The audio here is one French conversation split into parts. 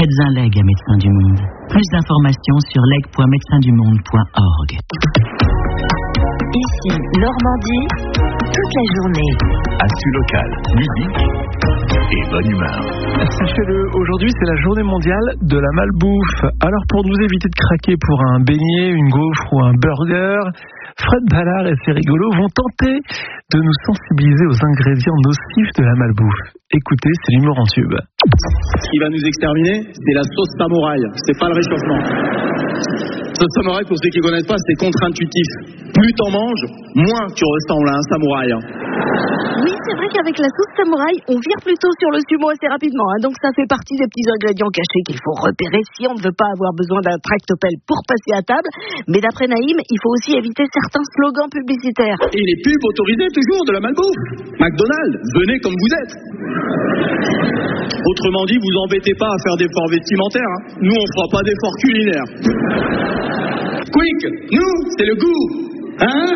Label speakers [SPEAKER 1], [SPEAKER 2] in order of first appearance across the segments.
[SPEAKER 1] Faites un leg à Médecins du Monde. Plus d'informations sur leg.médecindumonde.org.
[SPEAKER 2] Ici, Normandie, toute la journée.
[SPEAKER 3] Actu local, musique et bonne humeur.
[SPEAKER 4] Sachez-le, aujourd'hui c'est la journée mondiale de la malbouffe. Alors pour nous éviter de craquer pour un beignet, une gaufre ou un burger, Fred Ballard et ses rigolos vont tenter de nous sensibiliser aux ingrédients nocifs de la malbouffe. Écoutez, c'est l'humour en tube.
[SPEAKER 5] Ce qui va nous exterminer, c'est la sauce samouraï, c'est pas le réchauffement. Sauce samouraï, pour ceux qui ne connaissent pas, c'est contre-intuitif. Plus t'en manges, moins tu ressembles à un samouraï.
[SPEAKER 6] Oui, c'est vrai qu'avec la sauce samouraï, on vire plutôt sur le sumo assez rapidement. Donc ça fait partie des petits ingrédients cachés qu'il faut repérer si on ne veut pas avoir besoin d'un tractopelle pour passer à table. Mais d'après Naïm, il faut aussi éviter certains slogans publicitaires.
[SPEAKER 5] Et les pubs autorisées toujours de la malbouffe. McDonald's, venez comme vous êtes. Autrement dit, vous embêtez pas à faire d'efforts vestimentaires. Nous, on fera pas d'efforts culinaires. Quick, nous, c'est le goût. Hein?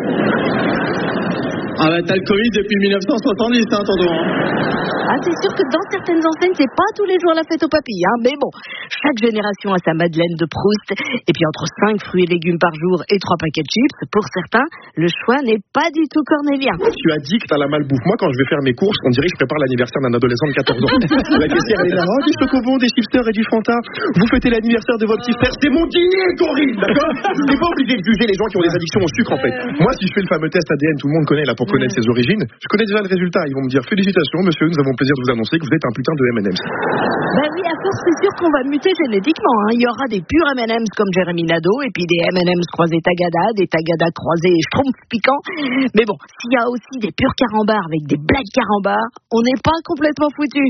[SPEAKER 5] Ah bah t'as le Covid depuis 1970, tonton.
[SPEAKER 6] Ah, c'est sûr que dans certaines enseignes, c'est pas tous les jours la fête aux papilles, Mais bon, chaque génération a sa Madeleine de Proust. Et puis entre 5 fruits et légumes par jour et 3 paquets de chips, pour certains, le choix n'est pas du tout cornélien.
[SPEAKER 7] Tu as dit que t'as la malbouffe. Moi, quand je vais faire mes courses, on dirait que je prépare l'anniversaire d'un adolescent de 14 ans. La caissière, elle est là, du chocobon, des chipsters et du Fanta. Vous fêtez l'anniversaire de votre petit frère. C'est mon dîner, Corinne, d'accord? T'es pas obligé de juger les gens qui ont des addictions au sucre, en fait. Moi, si je fais le fameux test ADN, tout le monde connaît là pour connaître ses origines, je connais déjà le résultat. Ils vont me dire félicitations, monsieur, nous avons le plaisir de vous annoncer que vous êtes un putain de M&M's.
[SPEAKER 6] Ben oui, à force, c'est sûr qu'on va muter génétiquement. Il y aura des purs M&M's comme Jérémy Nadeau et puis des M&M's croisés Tagada, des Tagada croisés Schtroumpf piquants. Mais bon, s'il y a aussi des purs carambars avec des blagues carambars, on n'est pas complètement foutu.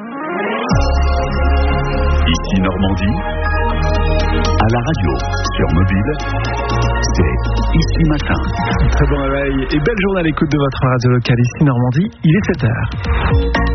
[SPEAKER 3] Ici Normandie, à la radio, sur mobile, c'est Ici Matin.
[SPEAKER 4] Très bon réveil et belle journée à l'écoute de votre radio locale ici Normandie. Il est 7h.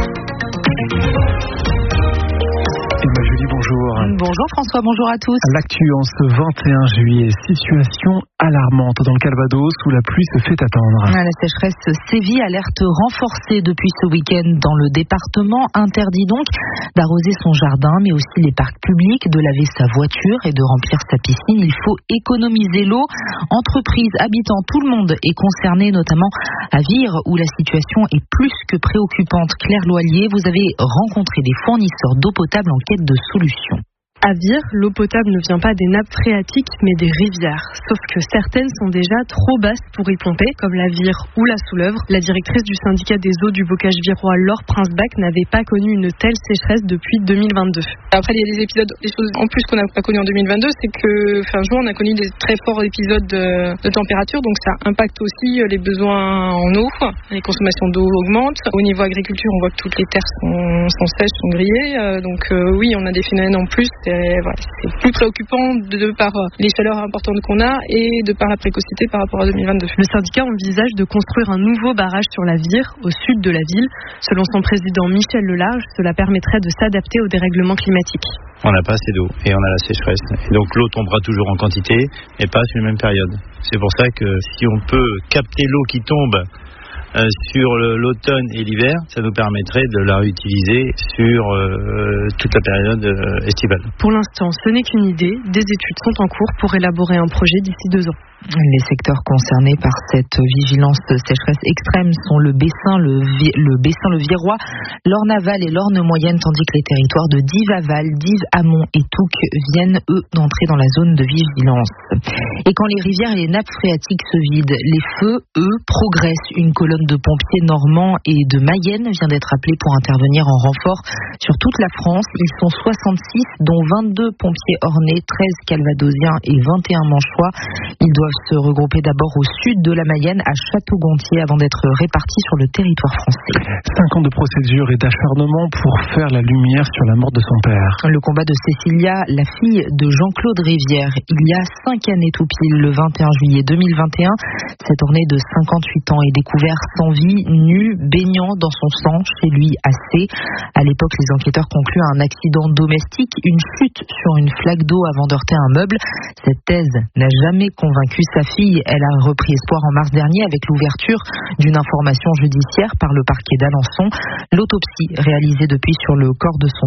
[SPEAKER 4] Julie, bonjour.
[SPEAKER 8] Bonjour François, bonjour à tous.
[SPEAKER 4] L'actu en ce 21 juillet, situation alarmante dans le Calvados où la pluie se fait attendre.
[SPEAKER 8] La sécheresse sévit, alerte renforcée depuis ce week-end dans le département, interdit donc d'arroser son jardin mais aussi les parcs publics, de laver sa voiture et de remplir sa piscine. Il faut économiser l'eau. Entreprises, habitants, tout le monde est concerné, notamment à Vire où la situation est plus que préoccupante. Claire Loilier, vous avez rencontré des fournisseurs d'eau potable en quête de solutions.
[SPEAKER 9] À Vire, l'eau potable ne vient pas des nappes phréatiques, mais des rivières. Sauf que certaines sont déjà trop basses pour y pomper, comme la Vire ou la Soulèvre. La directrice du syndicat des eaux du bocage virois, Laure Prince-Bach, n'avait pas connu une telle sécheresse depuis 2022.
[SPEAKER 10] Après, il y a des épisodes, des choses en plus qu'on n'a pas connues en 2022, c'est que fin juin, on a connu des très forts épisodes de température, donc ça impacte aussi les besoins en eau. Les consommations d'eau augmentent. Au niveau agriculture, on voit que toutes les terres sont sèches, sont grillées. Donc oui, on a des phénomènes en plus. C'est plus préoccupant de par les chaleurs importantes qu'on a et de par la précocité par rapport à 2022.
[SPEAKER 9] Le syndicat envisage de construire un nouveau barrage sur la Vire, au sud de la ville. Selon son président Michel Lelarge, cela permettrait de s'adapter au dérèglement climatique.
[SPEAKER 11] On n'a pas assez d'eau et on a la sécheresse. Et donc l'eau tombera toujours en quantité, mais pas sur les mêmes périodes. C'est pour ça que si on peut capter l'eau qui tombe sur l'automne et l'hiver, ça nous permettrait de la réutiliser sur toute la période estivale.
[SPEAKER 9] Pour l'instant, ce n'est qu'une idée. Des études sont en cours pour élaborer un projet d'ici 2 ans.
[SPEAKER 8] Les secteurs concernés par cette vigilance sécheresse extrême sont le Bessin, le Virois, l'Orne-Aval et l'Orne-Moyenne, tandis que les territoires de Dives-Aval, Dives-Amont et Touques viennent, eux, d'entrer dans la zone de vigilance. Et quand les rivières et les nappes phréatiques se vident, les feux, eux, progressent. Une colonne de pompiers normands et de Mayenne vient d'être appelée pour intervenir en renfort sur toute la France. Ils sont 66, dont 22 pompiers ornais, 13 calvadosiens et 21 manchois. Ils doivent se regrouper d'abord au sud de la Mayenne, à Château-Gontier, avant d'être répartis sur le territoire français.
[SPEAKER 4] 5 ans de procédure et d'acharnement pour faire la lumière sur la mort de son père.
[SPEAKER 8] Le combat de Cécilia, la fille de Jean-Claude Rivière, il y a 5 années tout pile, le 21 juillet 2021. Cet orné de 58 ans est découvert sans vie, nu, baignant dans son sang, chez lui à C. À l'époque, les enquêteurs concluent à un accident domestique, une chute sur une flaque d'eau avant d'heurter un meuble. Cette thèse n'a jamais convaincu sa fille. Elle a repris espoir en mars dernier avec l'ouverture d'une information judiciaire par le parquet d'Alençon. L'autopsie réalisée depuis sur le corps de son